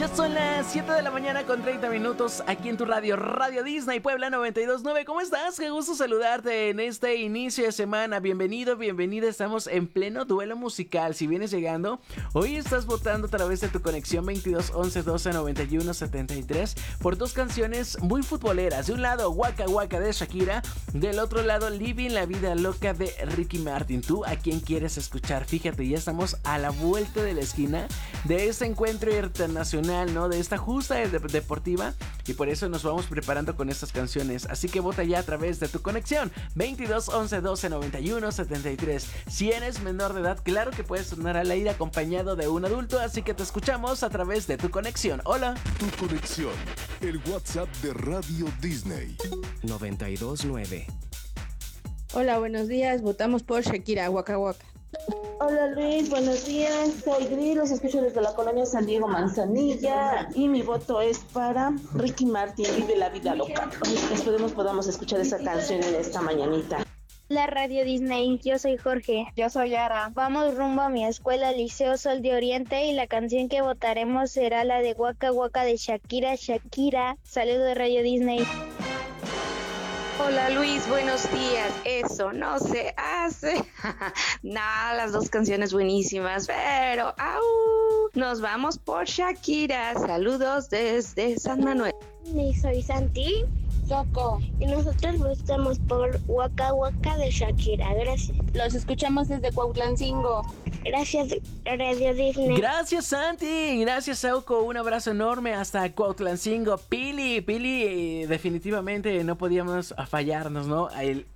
Ya son las 7 de la mañana con 30 minutos aquí en tu radio, Radio Disney Puebla 92.9. ¿Cómo estás? Qué gusto saludarte en este inicio de semana. Bienvenido, bienvenida. Estamos en pleno duelo musical. Si vienes llegando, hoy estás votando a través de tu conexión 22 11 12 91 73 por dos canciones muy futboleras. De un lado, Waka Waka de Shakira. Del otro lado, Living la Vida Loca de Ricky Martin. ¿Tú a quién quieres escuchar? Fíjate, ya estamos a la vuelta de la esquina de este encuentro internacional, ¿no? De esta justa deportiva, y por eso nos vamos preparando con estas canciones. Así que vota ya a través de tu conexión 22 11 12 91 73. Si eres menor de edad, claro que puedes sonar al aire acompañado de un adulto, así que te escuchamos a través de tu conexión. Hola. Tu conexión, el WhatsApp de Radio Disney 92.9. Hola, buenos días. Votamos por Shakira, Waka Waka. Hola Luis, buenos días. Soy Gris, los escucho desde la colonia San Diego Manzanilla y mi voto es para Ricky Martin, Vive la Vida Loca. Esperemos podamos escuchar esa canción en esta mañanita. La Radio Disney, yo soy Jorge. Yo soy Ara. Vamos rumbo a mi escuela, Liceo Sol de Oriente, y la canción que votaremos será la de Waka Waka de Shakira, Shakira. Saludos de Radio Disney. Hola Luis, buenos días. Eso no se hace. Nada, las dos canciones buenísimas, pero nos vamos por Shakira. Saludos desde San Manuel. Soy Santi. Soco. Y nosotros votamos por Waka Waka de Shakira. Gracias. Los escuchamos desde Cuautlancingo. Gracias, Radio Disney. Gracias, Santi. Gracias, Sauco. Un abrazo enorme hasta Cuautlancingo. Pili, definitivamente no podíamos fallarnos, ¿no?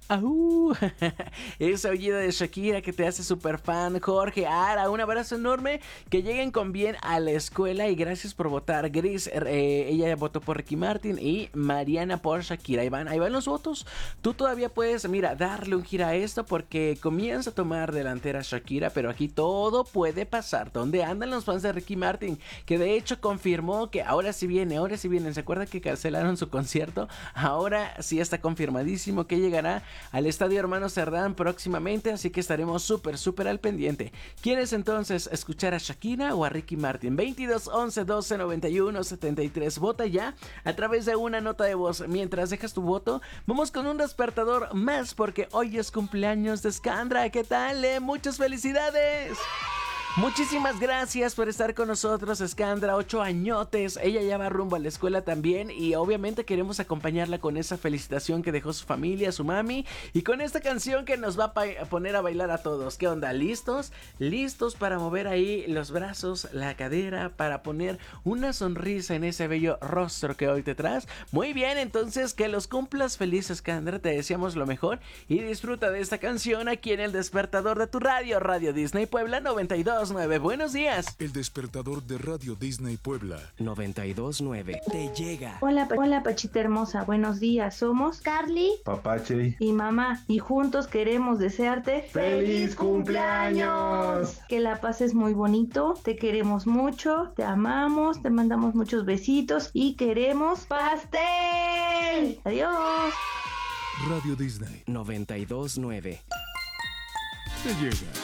Ese aullido de Shakira que te hace súper fan. Jorge, Ara, un abrazo enorme. Que lleguen con bien a la escuela y gracias por votar. Gris, ella votó por Ricky Martin y Mariana por Shakira. Ahí van los votos. Tú todavía puedes, mira, darle un giro a esto porque comienza a tomar delantera Shakira, pero aquí todo puede pasar. ¿Dónde andan los fans de Ricky Martin? Que de hecho confirmó que ahora sí vienen. ¿Se acuerdan que cancelaron su concierto? Ahora sí está confirmadísimo que llegará al Estadio Hermano Cerdán próximamente, así que estaremos súper al pendiente. ¿Quieres entonces escuchar a Shakira o a Ricky Martin? 22 11 12 91 73. Vota ya a través de una nota de voz. Mientras dejas tu voto, vamos con un despertador más porque hoy es cumpleaños de Skandra. ¿Qué tal? Muchas felicidades. Muchísimas gracias por estar con nosotros, Skandra, 8 añotes. Ella ya va rumbo a la escuela también y obviamente queremos acompañarla con esa felicitación que dejó su familia, su mami, y con esta canción que nos va a poner a bailar a todos. ¿Qué onda? ¿Listos? ¿Listos para mover ahí los brazos, la cadera, para poner una sonrisa en ese bello rostro que hoy te traes? Muy bien, entonces que los cumplas feliz, Skandra, te deseamos lo mejor y disfruta de esta canción aquí en el despertador de tu radio, Radio Disney Puebla 92.9. Buenos días. El despertador de Radio Disney Puebla 92.9 te llega. Hola Pachita hermosa, buenos días. Somos Carly, Papache y mamá y juntos queremos desearte ¡Feliz cumpleaños! Que la pases muy bonito, te queremos mucho, te amamos, te mandamos muchos besitos y queremos pastel. Adiós. Radio Disney 92.9 te llega.